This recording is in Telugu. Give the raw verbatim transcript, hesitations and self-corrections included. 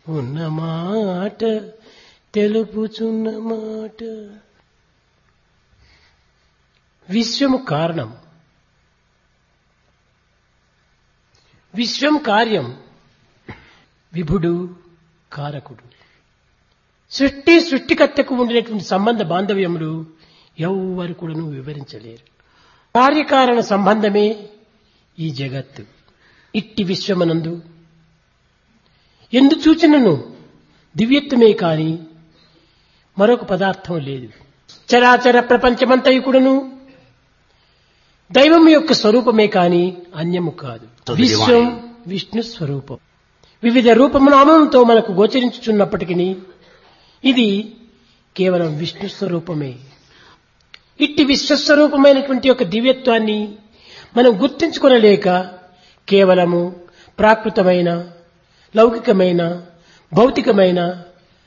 ఉన్న మాట తెలుపుచున్న మాట. విశ్వము కారణం, విశ్వం కార్యం, విభుడు కారకుడు. సృష్టి సృష్టికర్తకు ఉండినటువంటి సంబంధ బాంధవ్యములు ఎవ్వరు కూడాను వివరించలేరు. కార్యకారణ సంబంధమే ఈ జగత్తు. ఇట్టి విశ్వమనందు ఎందు చూచినను దివ్యత్వమే కాని మరొక పదార్థం లేదు. చరాచర ప్రపంచమంతయు కూడాను దైవం యొక్క స్వరూపమే కాని అన్యము కాదు. విశ్వం విష్ణు స్వరూపం. వివిధ రూపనామంతో మనకు గోచరించుచున్నప్పటికీ ఇది కేవలం విష్ణు స్వరూపమే. ఇట్టి విశ్వస్వరూపమైనటువంటి యొక్క దివ్యత్వాన్ని మనం గుర్తించుకొనలేక కేవలము ప్రాకృతమైన, లౌకికమైన, భౌతికమైన